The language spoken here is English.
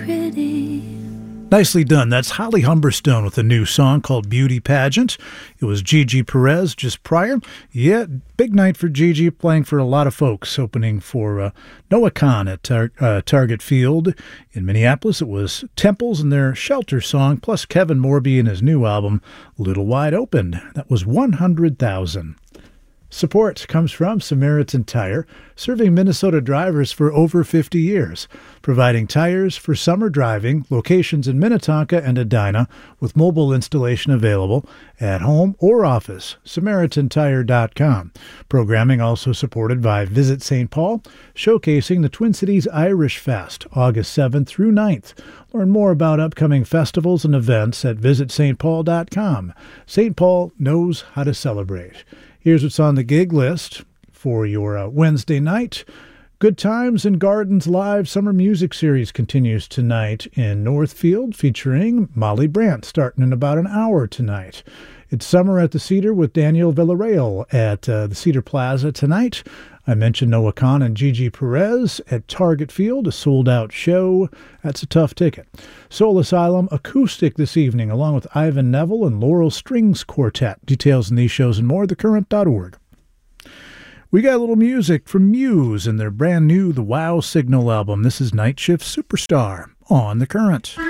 pretty. Nicely done. That's Holly Humberstone with a new song called Beauty Pageant. It was Gigi Perez just prior. Yeah, big night for Gigi, playing for a lot of folks, opening for Noah Kahan at Target Field. In Minneapolis, it was Temples and their Shelter song, plus Kevin Morby and his new album, Little Wide Open. That was 100,000. Support comes from Samaritan Tire, serving Minnesota drivers for over 50 years, providing tires for summer driving, locations in Minnetonka and Edina, with mobile installation available at home or office. SamaritanTire.com. Programming also supported by Visit St. Paul, showcasing the Twin Cities Irish Fest, August 7th through 9th. Learn more about upcoming festivals and events at VisitSt. Paul.com. St. Paul knows how to celebrate. Here's what's on the gig list for your Wednesday night. Good Times and Gardens Live Summer Music Series continues tonight in Northfield, featuring Molly Brandt, starting in about an hour tonight. It's Summer at the Cedar with Daniel Villarreal at the Cedar Plaza tonight. I mentioned Noah Kahan and Gigi Perez at Target Field, a sold-out show. That's a tough ticket. Soul Asylum Acoustic this evening, along with Ivan Neville and Laurel Strings Quartet. Details on these shows and more, thecurrent.org. We got a little music from Muse and their brand new The Wow Signal album. This is Night Shift Superstar on The Current.